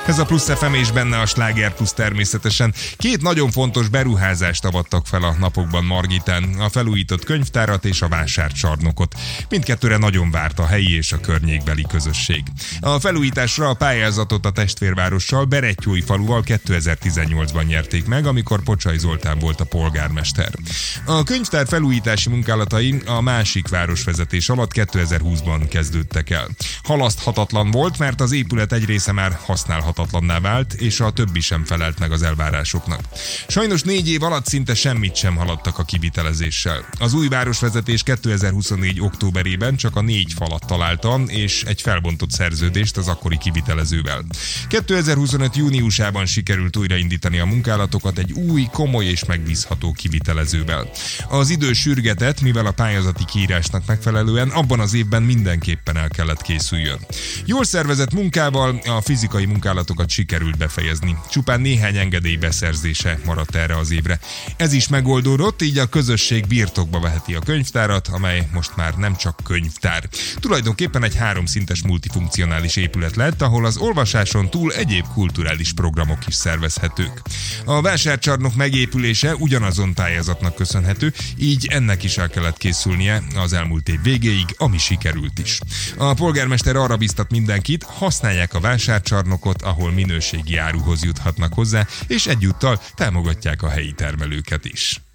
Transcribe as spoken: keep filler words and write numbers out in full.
Ez a Plusz ef em és benne a Sláger Plusz természetesen. Két nagyon fontos beruházást avattak fel a napokban Margitán, a felújított könyvtárat és a vásárcsarnokot. Mindkettőre nagyon várt a helyi és a környékbeli közösség. A felújításra a pályázatot a testvérvárossal, Berettyói-faluval kétezer-tizennyolcban nyerték meg, amikor Pocsai Zoltán volt a polgármester. A könyvtár felújítási munkálatai a másik városvezetés alatt kétezer-húszban kezdődtek el. Halaszthatatlan volt, mert az épület egy része már használhatatlanná vált, és a többi sem felelt meg az elvárásoknak. Sajnos négy év alatt szinte semmit sem haladtak a kivitelezéssel. Az új városvezetés kétezer-huszonnégy októberében csak a négy falat találta, és egy felbontott szerződést az akkori kivitelezővel. kétezer-huszonöt júniusában sikerült újraindítani a munkálatokat egy új, komoly és megbízható kivitelezővel. Az idő sürgetett, mivel a pályázati kiírásnak megfelelően abban az évben mindenképpen el kellett készüljön. Jól szervezett munkával a fizikai munkálatokat sikerült befejezni. Csupán néhány engedély beszerzése maradt erre az évre. Ez is megoldódott, így a közösség birtokba veheti a könyvtárat, amely most már nem csak könyvtár. Tulajdonképpen egy háromszintes multifunkcionális épület lett, ahol az olvasáson túl egyéb kulturális programok is szervezhetők. A vásárcsarnok megépülése ugyanazon pályázatnak köszönhető, így ennek is el kellett készülnie az elmúlt év végéig, ami sikerült is. A polgármester arra biztat mindenkit, használják a vásárcsarnokot, ahol minőségi áruhoz juthatnak hozzá, és egyúttal támogatják a helyi termelőket is.